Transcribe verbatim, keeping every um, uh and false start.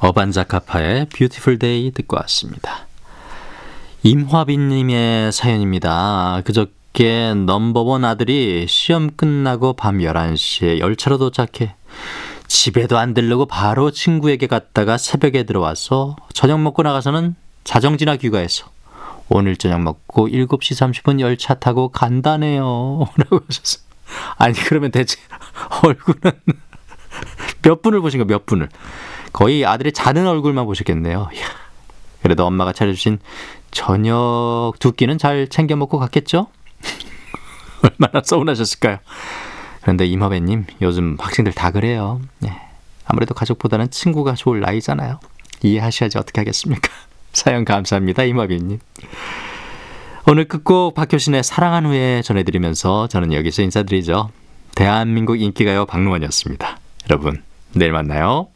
어반자카파의 뷰티풀 데이 듣고 왔습니다. 임화빈님의 사연입니다. 그저께 넘버원 아들이 시험 끝나고 밤 열한 시에 열차로 도착해 집에도 안 들르고 바로 친구에게 갔다가 새벽에 들어와서 저녁 먹고 나가서는 자정지나 귀가해서 오늘 저녁 먹고 일곱 시 삼십 분 열차 타고 간다네요 라고 하셨어요. 아니 그러면 대체 얼굴은 몇 분을 보신 거예요? 몇 분을? 거의 아들의 자는 얼굴만 보셨겠네요. 이야, 그래도 엄마가 차려주신 저녁 두 끼는 잘 챙겨 먹고 갔겠죠? 얼마나 서운하셨을까요? 그런데 임화배님, 요즘 학생들 다 그래요. 네. 아무래도 가족보다는 친구가 좋을 나이잖아요. 이해하셔야지 어떻게 하겠습니까? 사연 감사합니다, 임화배님. 오늘 끝곡 박효신의 사랑한 후에 전해드리면서 저는 여기서 인사드리죠. 대한민국 인기가요 박노원이었습니다. 여러분, 내일 만나요.